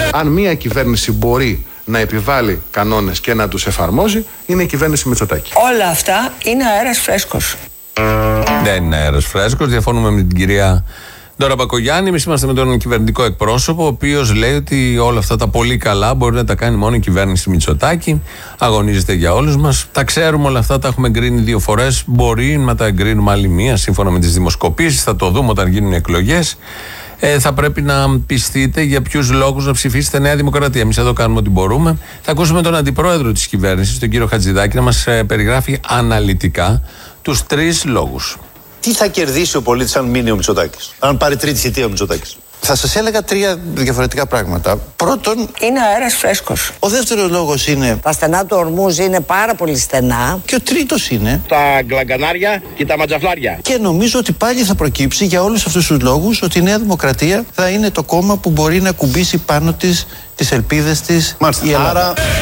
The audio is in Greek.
Αν μια κυβέρνηση μπορεί να επιβάλλει κανόνες και να τους εφαρμόζει, είναι η κυβέρνηση Μητσοτάκη. Όλα αυτά είναι αέρας φρέσκος. Δεν είναι αέρας φρέσκος. Διαφωνούμε με την κυρία Ντόρα Μπακογιάννη. Εμείς είμαστε με τον κυβερνητικό εκπρόσωπο, ο οποίος λέει ότι όλα αυτά τα πολύ καλά μπορεί να τα κάνει μόνο η κυβέρνηση Μητσοτάκη. Αγωνίζεται για όλους μας. Τα ξέρουμε όλα αυτά, τα έχουμε εγκρίνει 2 φορές. Μπορεί να τα εγκρίνουμε άλλη μία σύμφωνα με τις δημοσκοπήσεις. Θα το δούμε όταν γίνουν οι εκλογές. Θα πρέπει να πιστείτε για ποιους λόγους να ψηφίσετε Νέα Δημοκρατία. Εμείς εδώ κάνουμε ό,τι μπορούμε. Θα ακούσουμε τον αντιπρόεδρο της κυβέρνησης, τον κύριο Χατζηδάκη, να μας περιγράφει αναλυτικά τους 3 λόγους. Τι θα κερδίσει ο πολίτης αν μείνει ο Μητσοτάκης, αν πάρει τρίτη θητεία ο Μητσοτάκης? Θα σας έλεγα 3 διαφορετικά πράγματα. Πρώτον, είναι αέρας φρέσκος. ο δεύτερος λόγος είναι. Τα στενά του Ορμούζ είναι πάρα πολύ στενά. Και ο τρίτος είναι. Τα γκλαγκανάρια και τα ματζαφλάρια. Και νομίζω ότι πάλι θα προκύψει για όλους αυτούς τους λόγους ότι η Νέα Δημοκρατία θα είναι το κόμμα που μπορεί να κουμπίσει πάνω της τις ελπίδες της η Ελλάδα. Άρα